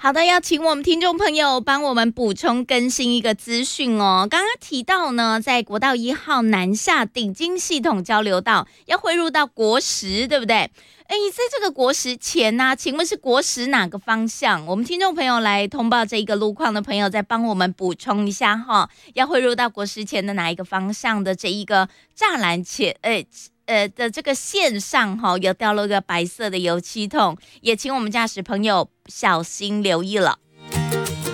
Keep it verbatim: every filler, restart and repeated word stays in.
好的，要请我们听众朋友帮我们补充更新一个资讯哦。刚刚提到呢，在国道一号南下顶金系统交流道要汇入到国十，对不对？哎，在这个国十前呢、啊，请问是国十哪个方向？我们听众朋友来通报这一个路况的朋友，再帮我们补充一下哈。要汇入到国十前的哪一个方向的这一个栅栏前，哎。呃的这个线上哈、哦，有掉落一个白色的油漆桶，也请我们驾驶朋友小心留意了。